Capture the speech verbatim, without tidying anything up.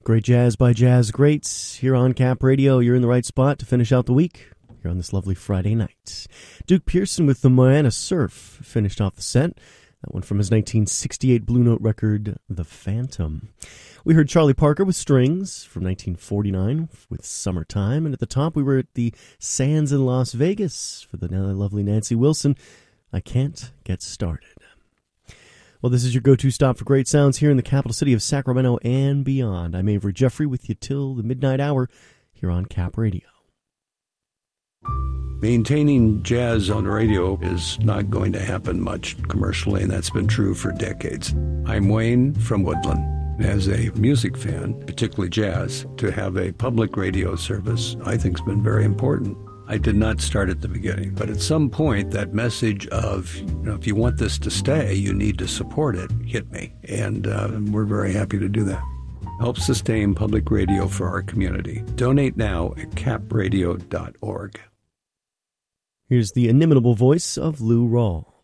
Great jazz by jazz greats here on Cap Radio. You're in the right spot to finish out the week here on this lovely Friday night. Duke Pearson with the Moana Surf finished off the set. That one from his nineteen sixty-eight Blue Note record, The Phantom. We heard Charlie Parker with Strings from nineteen forty-nine with Summertime. And at the top, we were at the Sands in Las Vegas for the lovely Nancy Wilson, I Can't Get Started. Well, this is your go-to stop for great sounds here in the capital city of Sacramento and beyond. I'm Avery Jeffrey with you till the midnight hour here on Cap Radio. Maintaining jazz on the radio is not going to happen much commercially, and that's been true for decades. I'm Wayne from Woodland. As a music fan, particularly jazz, to have a public radio service I think has been very important. I did not start at the beginning, but at some point that message of, you know, if you want this to stay, you need to support it, hit me. And uh, we're very happy to do that. Help sustain public radio for our community. Donate now at cap radio dot org. Here's the inimitable voice of Lou Rawls.